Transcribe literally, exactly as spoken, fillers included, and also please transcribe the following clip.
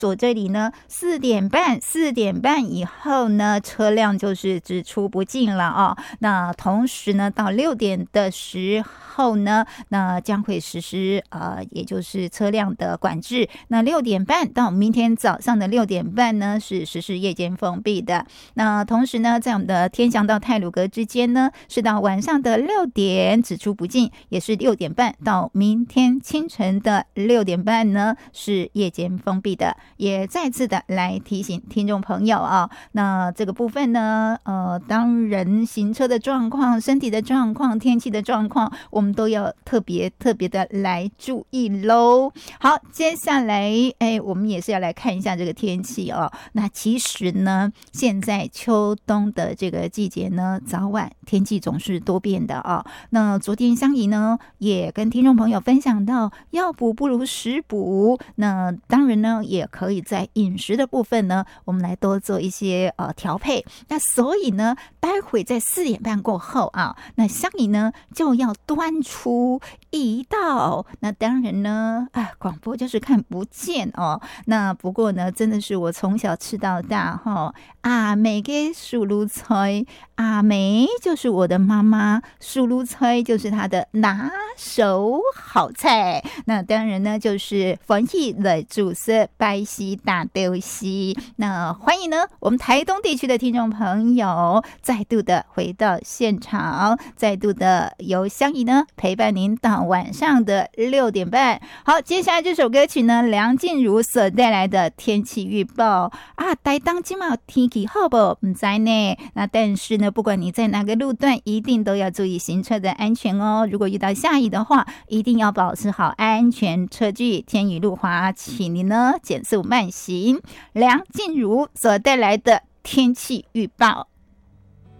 左这里呢，四点半，四点半以后呢，车辆就是只出不进了哦。那同时呢，到六点的时候呢，那将会实施呃，也就是车辆的管制。那六点半到明天早上的六点半呢，是实施夜间封闭的。那同时呢，在我们的天祥到太鲁阁之间呢，是到晚上的六点只出不进，也是六点半到明天清晨的六点半呢，是夜间封闭的。也再次的来提醒听众朋友啊，那这个部分呢，呃，当人行车的状况、身体的状况、天气的状况，我们都要特别特别的来注意喽。好，接下来，哎，我们也是要来看一下这个天气哦。那其实呢，现在秋冬的这个季节呢，早晚天气总是多变的哦。那昨天香怡呢，也跟听众朋友分享到，要补不如食补。那当然呢，也可以在饮食的部分呢，我们来多做一些呃调配。那所以呢，待会在四点半过后啊，那香怡呢就要端出一道。那当然呢，啊，广播就是看不见哦。那不过呢，真的是我从小吃到大哈。阿美给素露菜，阿美就是我的妈妈，素露菜就是她的拿手好菜。那当然呢，就是欢喜的主色白西大豆西。那欢迎呢，我们台东地区的听众朋友再度的回到现场，再度的由香怡呢陪伴您到晚上的六点半。好，接下来这首歌曲呢，梁静茹所带来的天气预报啊，台东今晚天气好不？不知呢。那但是呢，不管你在哪个路段，一定都要注意行车的安全哦。如果遇到下雨的话，一定要保持好安全车距。天雨路滑，请你呢减速慢行。梁静茹所带来的天气预报。